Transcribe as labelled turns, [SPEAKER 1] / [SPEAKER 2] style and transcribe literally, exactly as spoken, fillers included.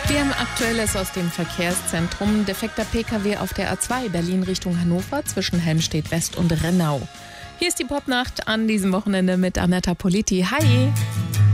[SPEAKER 1] Wir haben Aktuelles aus dem Verkehrszentrum. Defekter P K W auf der A zwei Berlin Richtung Hannover zwischen Helmstedt West und Rennau. Hier ist die Popnacht an diesem Wochenende mit Anetta Politi. Hi!